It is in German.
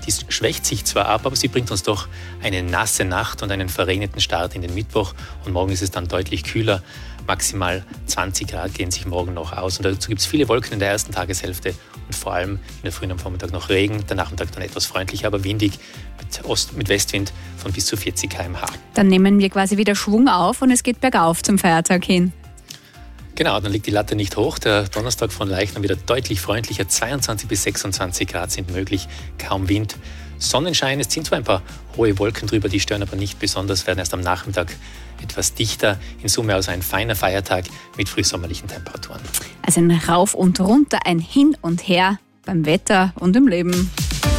Die schwächt sich zwar ab, aber sie bringt uns doch eine nasse Nacht und einen verregneten Start in den Mittwoch. Und morgen ist es dann deutlich kühler. Maximal 20 Grad gehen sich morgen noch aus. Und dazu gibt es viele Wolken in der ersten Tageshälfte und vor allem in der Früh und am Vormittag noch Regen. Der Nachmittag dann etwas freundlicher, aber windig mit Westwind von bis zu 40 km/h. Dann nehmen wir quasi wieder Schwung auf und es geht bergauf zum Feiertag hin. Genau, dann liegt die Latte nicht hoch. Der Donnerstag von Leichnam wieder deutlich freundlicher. 22 bis 26 Grad sind möglich, kaum Wind. Sonnenschein, es ziehen zwar ein paar hohe Wolken drüber, die stören aber nicht besonders, werden erst am Nachmittag etwas dichter. In Summe also ein feiner Feiertag mit frühsommerlichen Temperaturen. Also ein Rauf und Runter, ein Hin und Her beim Wetter und im Leben.